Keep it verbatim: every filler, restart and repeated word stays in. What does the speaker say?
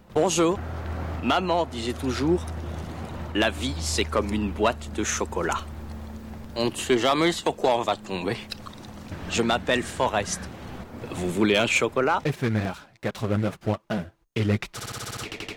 Bonjour. Maman disait toujours, la vie c'est comme une boîte de chocolat. On ne sait jamais sur quoi on va tomber. Je m'appelle Forrest. Vous voulez un chocolat ? F M R quatre-vingt-neuf point un, Electre.